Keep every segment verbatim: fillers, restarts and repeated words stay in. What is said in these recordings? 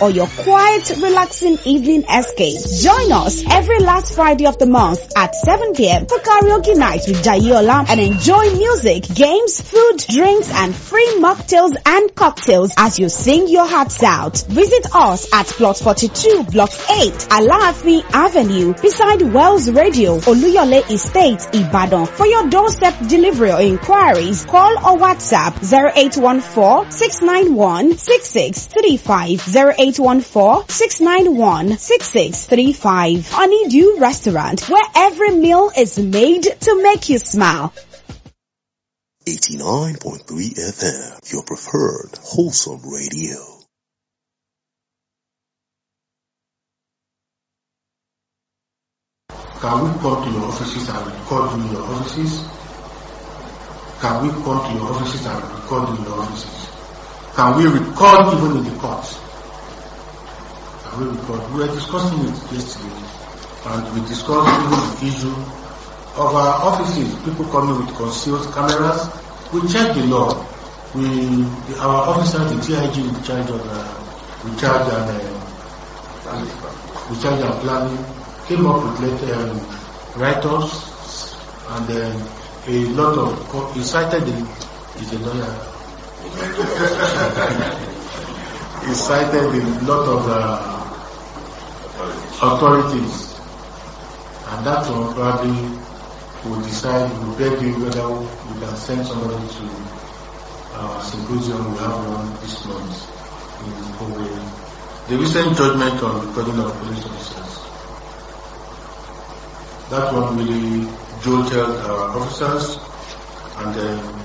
or your quiet, relaxing evening escape. Join us every last Friday of the month at seven p.m. for karaoke night with Jayola and enjoy music, games, food, drinks, and free mocktails and cocktails as you sing your hearts out. Visit us at Plot forty-two, Block eight, Alaafin Avenue, beside Wells Radio, Oluyole Estate, Ibadan. For your doorstep delivery or inquiries, call or WhatsApp zero eight one four, six nine one, six six three five, zero eight one four, six nine one, six six three five. Honeydew Restaurant, where every meal is made to make you smile. eighty-nine point three F M, your preferred wholesome radio. Can we come to your offices and record you in your offices? Can we come to your offices and record you in your offices? Can we record even in the courts? Can we record? We were discussing it yesterday, and we discussed even the issue of our offices. People coming with concealed cameras. We check the law. We, the, our officers, the T I G, in charge of, uh, we charge and uh, we charge and planning, came up with letter um, write-ups, and then um, a lot of, he cited the, he's a lawyer, he cited a lot of uh, authorities, and that one probably will decide, will beg you whether we can send somebody to our symposium we have one this month in Owerri. The recent judgment on recording of police officers, that one really jolted our officers, and then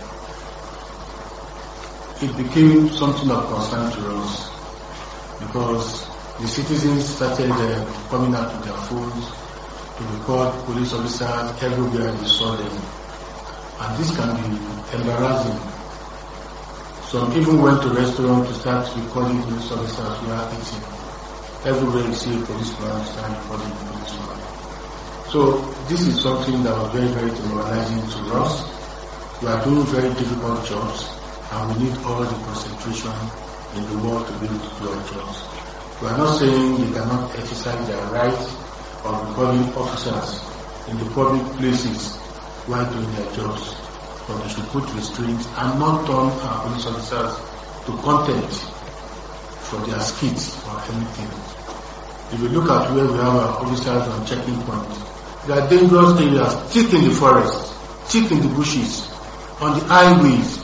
it became something of concern to us because the citizens started uh, coming out with their phones to record police officers everywhere they saw them, and this can be embarrassing. Some even went to restaurants to start recording police officers who are eating. Everywhere you see a policeman, start recording a policeman. So this is something that was very, very demoralizing to us. We are doing very difficult jobs, and we need all the concentration in the world to be able to do our jobs. We are not saying they cannot exercise their rights of recording officers in the public places while doing their jobs, but they should put restraints and not turn our police officers to content for their skits or anything. If you look at where we have our officers on checking points, there are dangerous areas, thick in the forest, thick in the bushes, on the highways,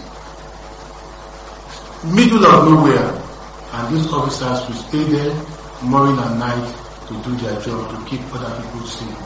middle of nowhere, and these officers will stay there morning and night to do their job, to keep other people safe.